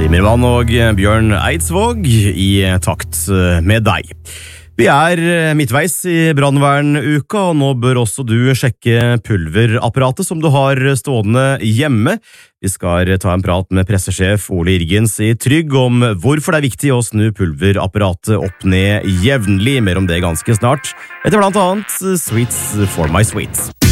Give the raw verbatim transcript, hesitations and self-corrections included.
Simermann og Bjørn Eidsvåg i takt med deg. Vi er midtveis i brannvernuka, og nå bør også du sjekke pulverapparatet som du har stående hjemme. Vi skal ta en prat med pressesjef Ole Irgens i Trygg om hvorfor det er viktig å snu pulverapparatet opp ned jevnlig. Mer om det ganske snart, etter blant annet Sweets for my sweets.